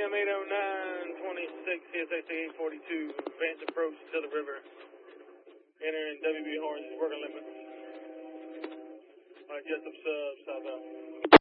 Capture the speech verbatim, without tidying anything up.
M eight oh nine twenty-six, C S X eight forty-two, advance approach to the river. Entering W B Horns, working limit. Alright, jet up sub, southbound.